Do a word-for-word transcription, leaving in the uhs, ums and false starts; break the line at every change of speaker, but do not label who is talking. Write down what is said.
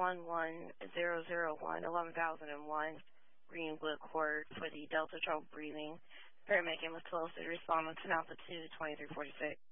one one zero zero one, eleven thousand one, Greenwood Court for the Delta trouble breathing. Paramedic was close to responding to altitude twenty-three forty-six.